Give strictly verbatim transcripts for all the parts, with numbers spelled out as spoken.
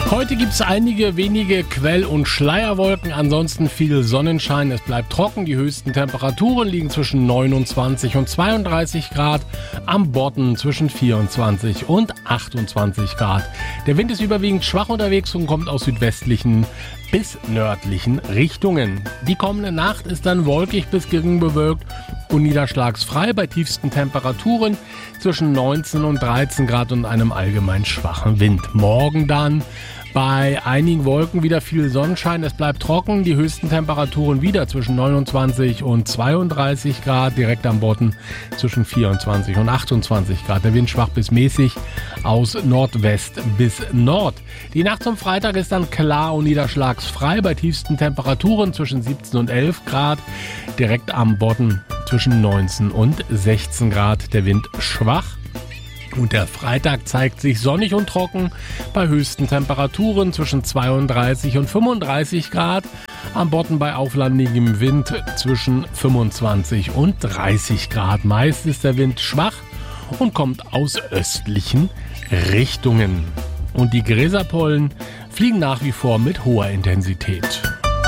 Heute gibt es einige wenige Quell- und Schleierwolken, ansonsten viel Sonnenschein. Es bleibt trocken, die höchsten Temperaturen liegen zwischen neunundzwanzig und zweiunddreißig Grad, am Bodden zwischen vierundzwanzig und achtundzwanzig Grad. Der Wind ist überwiegend schwach unterwegs und kommt aus südwestlichen bis nördlichen Richtungen. Die kommende Nacht ist dann wolkig bis gering bewölkt und niederschlagsfrei bei tiefsten Temperaturen zwischen neunzehn und dreizehn Grad und einem allgemein schwachen Wind. Morgen dann bei einigen Wolken wieder viel Sonnenschein, es bleibt trocken, die höchsten Temperaturen wieder zwischen neunundzwanzig und zweiunddreißig Grad, direkt am Bodden zwischen vierundzwanzig und achtundzwanzig Grad. Der Wind schwach bis mäßig aus Nordwest bis Nord. Die Nacht zum Freitag ist dann klar und niederschlagsfrei bei tiefsten Temperaturen zwischen siebzehn und elf Grad, direkt am Bodden zwischen neunzehn und sechzehn Grad. Der Wind schwach. Und der Freitag zeigt sich sonnig und trocken bei höchsten Temperaturen zwischen zweiunddreißig und fünfunddreißig Grad. Am Bodden bei auflandigem Wind zwischen fünfundzwanzig und dreißig Grad. Meist ist der Wind schwach und kommt aus östlichen Richtungen. Und die Gräserpollen fliegen nach wie vor mit hoher Intensität.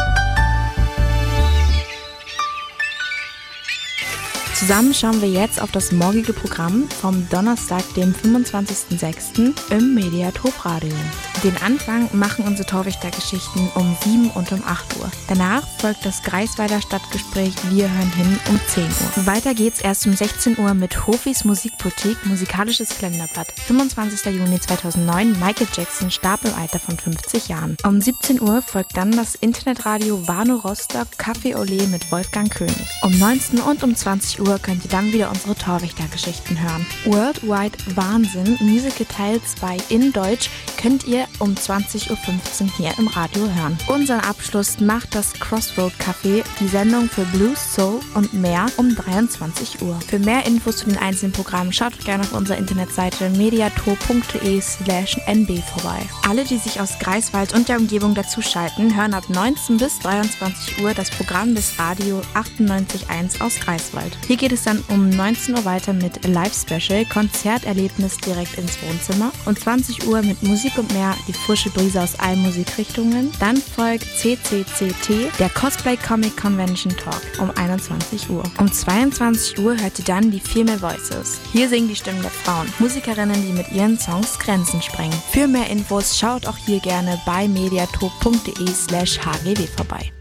Zusammen schauen wir jetzt auf das morgige Programm vom Donnerstag, dem fünfundzwanzigsten sechsten im Mediathop Radio. Den Anfang machen unsere Torwächter-Geschichten um sieben und um acht Uhr. Danach folgt das Greifswalder Stadtgespräch Wir hören hin um zehn Uhr. Weiter geht's erst um sechzehn Uhr mit Hofis Musikboutique Musikalisches Kalenderblatt. fünfundzwanzigsten Juni zweitausendneun, Michael Jackson starb im Alter von fünfzig Jahren. Um siebzehn Uhr folgt dann das Internetradio Warnow Rostock Café Olé mit Wolfgang König. Um neunzehn und um zwanzig Uhr könnt ihr dann wieder unsere Torwächter-Geschichten hören. Worldwide Wahnsinn, Musical Teil zwei in Deutsch könnt ihr um zwanzig Uhr fünfzehn hier im Radio hören. Unseren Abschluss macht das Crossroad Café, die Sendung für Blues, Soul und mehr um dreiundzwanzig Uhr. Für mehr Infos zu den einzelnen Programmen schaut gerne auf unserer Internetseite mediator.de slash nb vorbei. Alle, die sich aus Greifswald und der Umgebung dazuschalten, hören ab neunzehn bis dreiundzwanzig Uhr das Programm des Radio achtundneunzig Komma eins aus Greifswald. Hier geht es dann um neunzehn Uhr weiter mit Live Special, Konzerterlebnis direkt ins Wohnzimmer. Um zwanzig Uhr mit Musik und mehr, die frische Brise aus allen Musikrichtungen. Dann folgt C C C T, der Cosplay Comic Convention Talk um einundzwanzig Uhr. Um zweiundzwanzig Uhr hört ihr dann die Female Voices. Hier singen die Stimmen der Frauen, Musikerinnen, die mit ihren Songs Grenzen sprengen. Für mehr Infos schaut auch hier gerne bei mediator.de slash hgw vorbei.